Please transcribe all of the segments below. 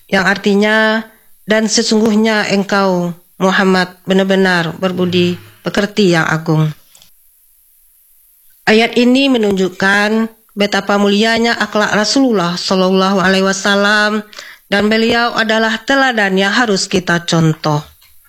yang artinya, dan sesungguhnya engkau Muhammad benar-benar berbudi pekerti yang agung. Ayat ini menunjukkan betapa mulianya akhlak Rasulullah Shallallahu Alaihi Wasallam dan beliau adalah teladan yang harus kita contoh.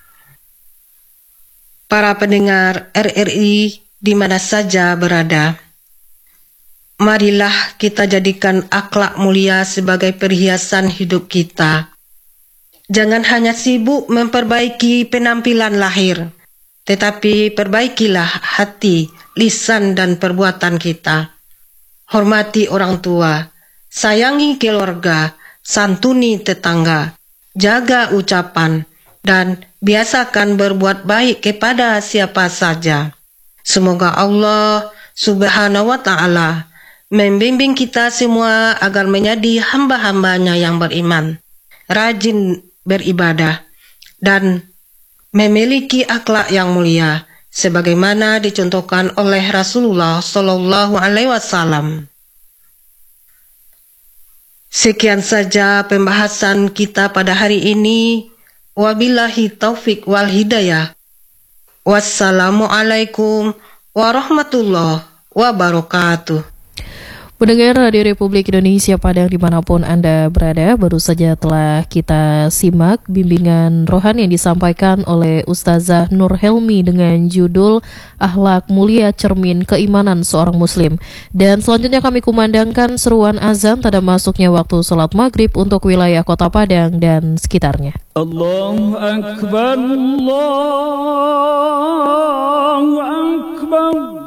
Para pendengar RRI di mana saja berada, marilah kita jadikan akhlak mulia sebagai perhiasan hidup kita. Jangan hanya sibuk memperbaiki penampilan lahir, tetapi perbaikilah hati, lisan dan perbuatan kita. Hormati orang tua, sayangi keluarga, santuni tetangga, jaga ucapan, dan biasakan berbuat baik kepada siapa saja. Semoga Allah Subhanahu wa Ta'ala membimbing kita semua agar menjadi hamba-hambanya yang beriman, rajin beribadah, dan memiliki akhlak yang mulia, sebagaimana dicontohkan oleh Rasulullah Shallallahu Alaihi Wasallam. Sekian saja pembahasan kita pada hari ini. Wabillahi taufik wal hidayah. Wassalamualaikum warahmatullahi wabarakatuh. Pendengar Radio Republik Indonesia Padang dimanapun Anda berada, baru saja telah kita simak bimbingan rohani yang disampaikan oleh Ustazah Nur Helmi dengan judul Akhlak Mulia Cermin Keimanan Seorang Muslim. Dan selanjutnya kami kumandangkan seruan azan tanda masuknya waktu sholat maghrib untuk wilayah Kota Padang dan sekitarnya. Allahu Akbar, Allahu Akbar.